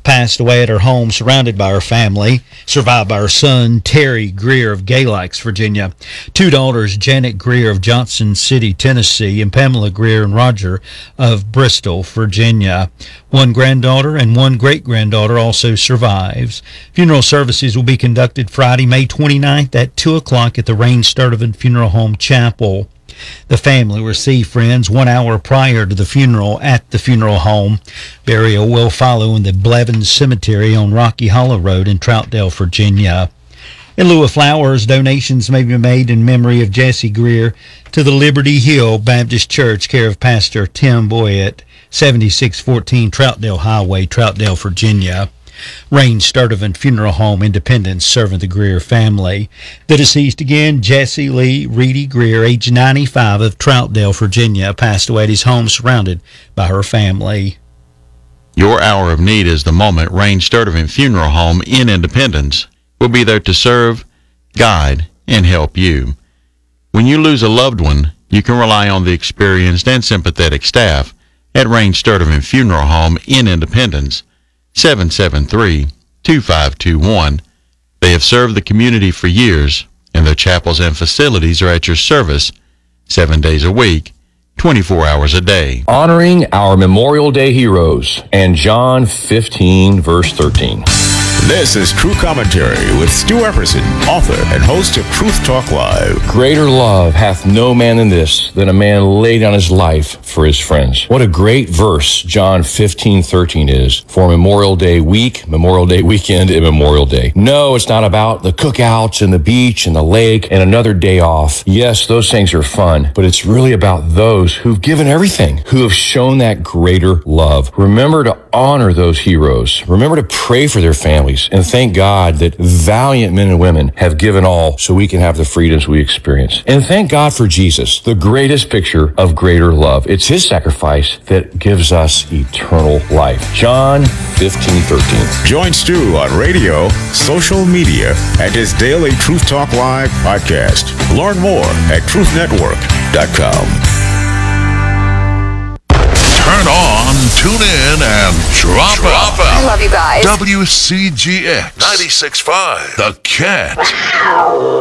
passed away at her home surrounded by her family, survived by her son, Terry Greer of Galax, Virginia, 2 daughters, Janet Greer of Johnson City, Tennessee, and Pamela Greer and Roger of Bristol, Virginia. 1 granddaughter and 1 great-granddaughter also survives. Funeral services will be conducted Friday, May 29th at 2 o'clock at the Rain Sturtevant Funeral Home Chapel. The family will receive friends 1 hour prior to the funeral at the funeral home. Burial will follow in the Blevins Cemetery on Rocky Hollow Road in Troutdale, Virginia. In lieu of flowers, donations may be made in memory of Jesse Greer to the Liberty Hill Baptist Church, care of Pastor Tim Boyett, 7614 Troutdale Highway, Troutdale, Virginia. Rain Sturtevant Funeral Home, Independence, serving the Greer family. The deceased again, Jesse Lee Reedy Greer, age 95, of Troutdale, Virginia, passed away at his home surrounded by her family. Your hour of need is the moment. Rain Sturtevant Funeral Home in Independence will be there to serve, guide, and help you. When you lose a loved one, you can rely on the experienced and sympathetic staff at Rain Sturtevant Funeral Home in Independence, 773-2521. They have served the community for years, and their chapels and facilities are at your service 7 days a week, 24 hours a day. Honoring our Memorial Day heroes and John 15, verse 13. This is True Commentary with Stu Epperson, author and host of Truth Talk Live. Greater love hath no man than this, than a man lay down his life for his friends. What a great verse John 15:13 is for Memorial Day week, Memorial Day weekend, and Memorial Day. No, it's not about the cookouts and the beach and the lake and another day off. Yes, those things are fun, but it's really about those who've given everything, who have shown that greater love. Remember to honor those heroes. Remember to pray for their families. And thank God that valiant men and women have given all so we can have the freedoms we experience. And thank God for Jesus, the greatest picture of greater love. It's his sacrifice that gives us eternal life. John 15:13. Join Stu on radio, social media, and his daily Truth Talk Live podcast. Learn more at truthnetwork.com. Turn on, tune in, and drop out. I love you guys. WCGX 96.5, The Cat.